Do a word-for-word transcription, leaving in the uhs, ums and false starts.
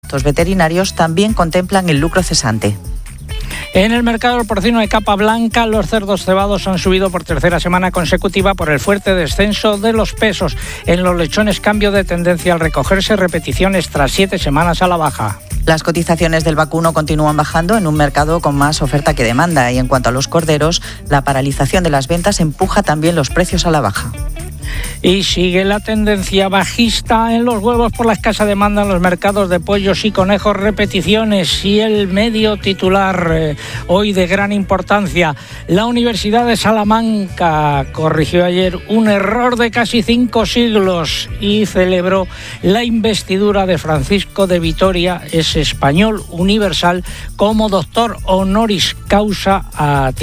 productos veterinarios también contemplan el lucro cesante. En el mercado del porcino de capa blanca, los cerdos cebados han subido por tercera semana consecutiva por el fuerte descenso de los pesos. En los lechones, cambio de tendencia al recogerse, repeticiones tras siete semanas a la baja. Las cotizaciones del vacuno continúan bajando en un mercado con más oferta que demanda, y en cuanto a los corderos, la paralización de las ventas empuja también los precios a la baja. Y sigue la tendencia bajista en los huevos por la escasa demanda en los mercados de pollos y conejos, repeticiones. Y el medio titular eh, hoy de gran importancia: la Universidad de Salamanca corrigió ayer un error de casi cinco siglos y celebró la investidura de Francisco de Vitoria, es español universal, como doctor honoris causa a